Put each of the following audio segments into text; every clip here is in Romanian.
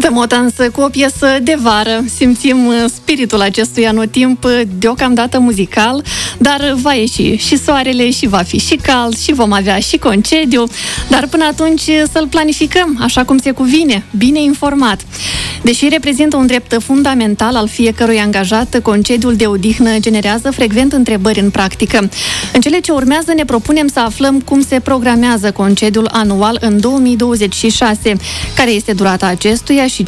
Dăm o dansă cu o piesă de vară. Simțim spiritul acestui anotimp, deocamdată muzical, dar va ieși și soarele și va fi și cald și vom avea și concediu, dar până atunci să-l planificăm așa cum se cuvine, bine informat. Deși reprezintă un drept fundamental al fiecărui angajat, concediul de odihnă generează frecvent întrebări în practică. În cele ce urmează ne propunem să aflăm cum se programează concediul anual în 2026, care este durata acestuia și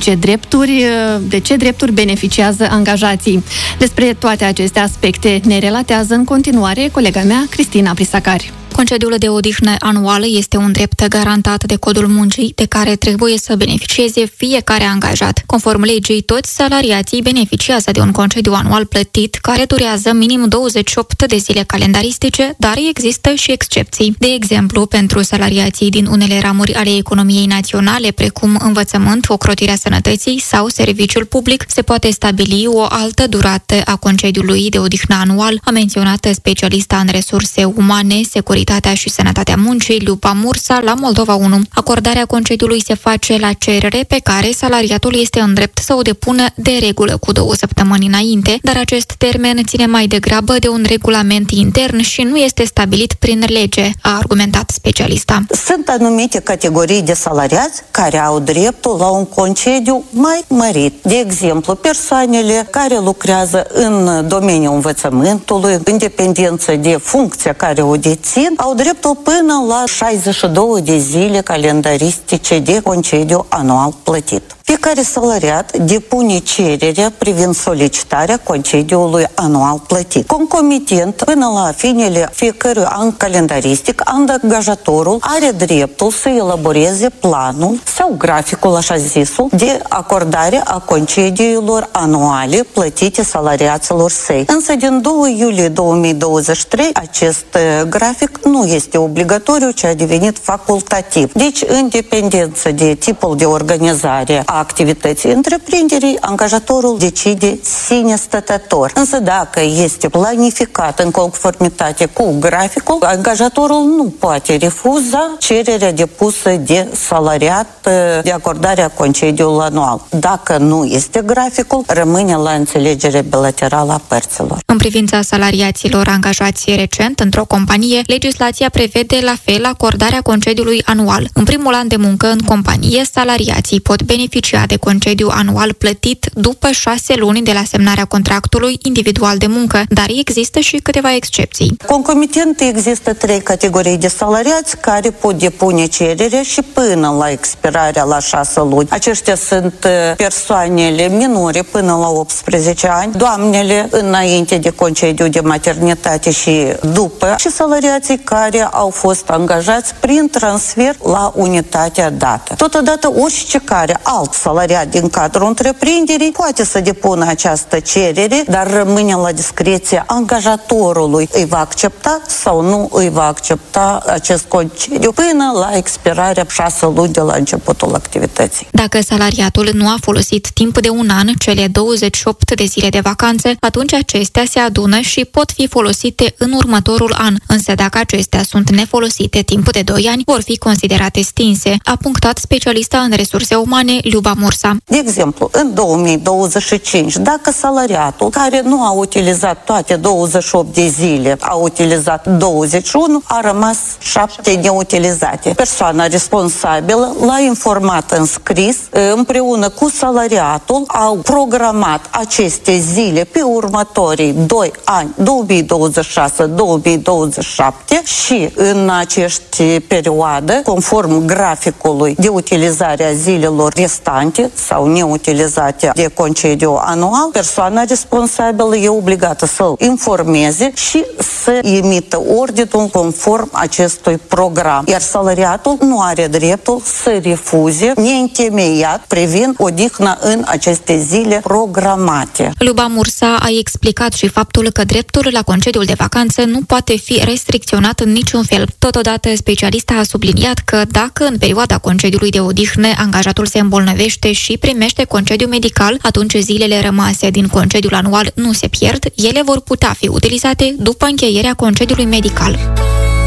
de ce drepturi beneficiază angajații. Despre toate aceste aspecte ne relatează în continuare colega mea, Cristina Prisacari. Concediul de odihnă anuală este un drept garantat de Codul Muncii, de care trebuie să beneficieze fiecare angajat. Conform legii, toți salariații beneficiază de un concediu anual plătit, care durează minim 28 de zile calendaristice, dar există și excepții. De exemplu, pentru salariații din unele ramuri ale economiei naționale, precum învățământ, ocrotirea sănătății sau serviciul public, se poate stabili o altă durată a concediului de odihnă anual, a menționat specialista în resurse umane, securitatea și sănătatea muncii, Luba Mursa, la Moldova 1. Acordarea concediului se face la cerere pe care salariatul este în drept să o depună de regulă cu 2 săptămâni înainte, dar acest termen ține mai degrabă de un regulament intern și nu este stabilit prin lege, a argumentat specialista. Sunt anumite categorii de salariați care au dreptul la un concediu mai mărit. De exemplu, persoanele care lucrează în domeniul învățământului, în dependență de funcția care o dețin, au dreptul până la 62 de zile calendaristice de concediu anual plătit. Fiecare salariat depune cererea privind solicitarea concediului anual plătit. Concomitent, până la finele fiecărui an calendaristic, angajatorul are dreptul să elaboreze planul sau graficul, așa zisul, de acordare a concediilor anuale plătite salariaților săi. Însă, din 2 iulie 2023, acest grafic nu este obligatoriu, ci a devenit facultativ. Deci, în dependență de tipul de organizare a activității întreprinderii, angajatorul decide sine stătător. Însă dacă este planificat în conformitate cu graficul, angajatorul nu poate refuza cererea depusă de salariat de acordarea concediului anual. Dacă nu este graficul, rămâne la înțelegere bilaterală a părților. În privința salariaților angajați recent într-o companie, legislația prevede la fel acordarea concediului anual. În primul an de muncă în companie, salariații pot beneficia de concediu anual plătit după 6 luni de la semnarea contractului individual de muncă, dar există și câteva excepții. Concomitent există 3 categorii de salariați care pot depune cerere și până la expirarea la 6 luni. Aceștia sunt persoanele minore până la 18 ani, doamnele înainte de concediu de maternitate și după, și salariații care au fost angajați prin transfer la unitatea dată. Totodată, orice care alt salariat din cadrul întreprinderii poate să depună această cerere, dar rămâne la discreție angajatorului. Îi va accepta sau nu îi va accepta acest concediu până la expirarea 6 luni de la începutul activității. Dacă salariatul nu a folosit timp de un an cele 28 de zile de vacanțe, atunci acestea se adună și pot fi folosite în următorul an. Însă dacă acestea sunt nefolosite timp de 2 ani, vor fi considerate stinse, a punctat specialista în resurse umane Luba Mursa. De exemplu, în 2025, dacă salariatul care nu a utilizat toate 28 de zile, a utilizat 21, a rămas 7 neutilizate. Persoana responsabilă l-a informat în scris, împreună cu salariatul au programat aceste zile pe următorii 2 ani, 2026-2027, și în acești perioade, conform graficului de utilizare a zilelor restante sau neutilizate de concediu anual, persoana responsabilă e obligată să-l informeze și să emită ordinul conform acestui program. Iar salariatul nu are dreptul să refuze neîntemeiat privind odihna în aceste zile programate. Luba Mursa a explicat și faptul că dreptul la concediul de vacanță nu poate fi restricționat în niciun fel. Totodată, specialista a subliniat că dacă în perioada concediului de odihnă angajatul se îmbolnăvește și primește concediu medical, atunci zilele rămase din concediul anual nu se pierd, ele vor putea fi utilizate după încheierea concediului medical.